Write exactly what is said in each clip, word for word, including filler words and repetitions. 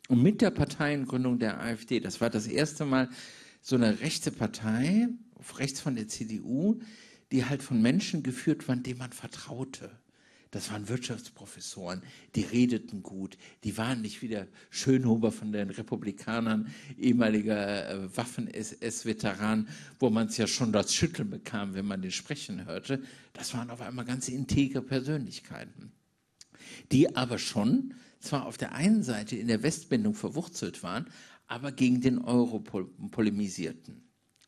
Und mit der Parteiengründung der AfD, das war das erste Mal so eine rechte Partei, rechts von der C D U, die halt von Menschen geführt waren, denen man vertraute. Das waren Wirtschaftsprofessoren, die redeten gut, die waren nicht wie der Schönhuber von den Republikanern, ehemaliger äh, Waffen-S S-Veteran, wo man es ja schon das Schütteln bekam, wenn man den sprechen hörte. Das waren auf einmal ganz integre Persönlichkeiten, die aber schon zwar auf der einen Seite in der Westbindung verwurzelt waren, aber gegen den Euro pol polemisierten.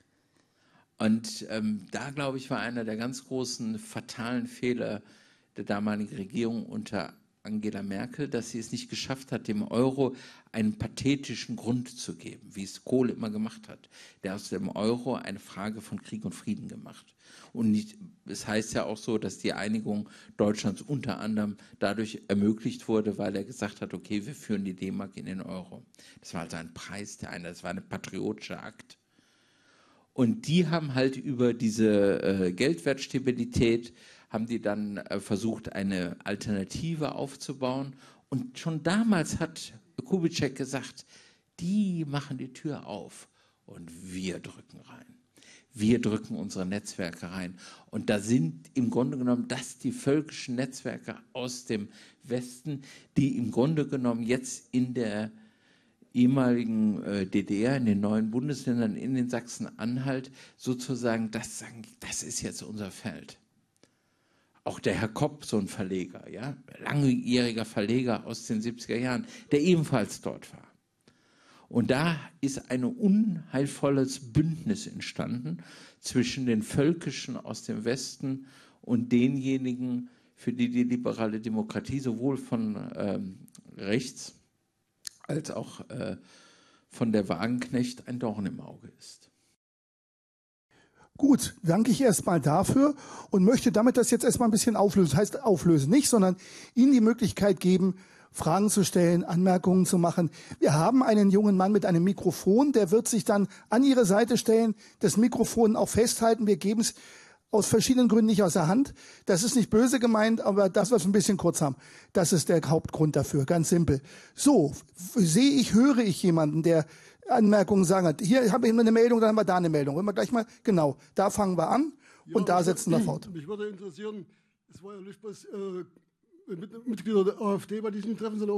Und ähm, da, glaube ich, war einer der ganz großen fatalen Fehler der damaligen Regierung unter Angela Merkel, dass sie es nicht geschafft hat, dem Euro einen pathetischen Grund zu geben, wie es Kohl immer gemacht hat. Der aus dem Euro eine Frage von Krieg und Frieden gemacht. Und nicht, es heißt ja auch so, dass die Einigung Deutschlands unter anderem dadurch ermöglicht wurde, weil er gesagt hat, okay, wir führen die D-Mark in den Euro. Das war also ein Preis, der eine, das war ein patriotischer Akt. Und die haben halt über diese äh, Geldwertstabilität haben die dann äh, versucht, eine Alternative aufzubauen. Und schon damals hat Kubitschek gesagt, die machen die Tür auf und wir drücken rein. Wir drücken unsere Netzwerke rein. Und da sind im Grunde genommen das die völkischen Netzwerke aus dem Westen, die im Grunde genommen jetzt in der ehemaligen äh, D D R, in den neuen Bundesländern, in den Sachsen-Anhalt sozusagen das sagen, das ist jetzt unser Feld. Auch der Herr Kopp, so ein Verleger, ja, langjähriger Verleger aus den siebziger Jahren, der ebenfalls dort war. Und da ist ein unheilvolles Bündnis entstanden zwischen den Völkischen aus dem Westen und denjenigen, für die die liberale Demokratie sowohl von ähm, rechts als auch äh, von der Wagenknecht ein Dorn im Auge ist. Gut, danke ich erstmal dafür und möchte damit das jetzt erstmal ein bisschen auflösen. Das heißt auflösen nicht, sondern Ihnen die Möglichkeit geben, Fragen zu stellen, Anmerkungen zu machen. Wir haben einen jungen Mann mit einem Mikrofon, der wird sich dann an Ihre Seite stellen, das Mikrofon auch festhalten. Wir geben es aus verschiedenen Gründen nicht aus der Hand. Das ist nicht böse gemeint, aber das, was wir ein bisschen kurz haben, das ist der Hauptgrund dafür, ganz simpel. So, sehe ich, höre ich jemanden, der Anmerkungen sagen hat. Hier habe ich eine Meldung, dann haben wir da eine Meldung. Wenn wir gleich mal, genau, da fangen wir an und ja, da setzen wir fort. Mich würde interessieren, es war ja nicht bloß äh, Mitglieder der AfD bei diesem Treffen, sondern auch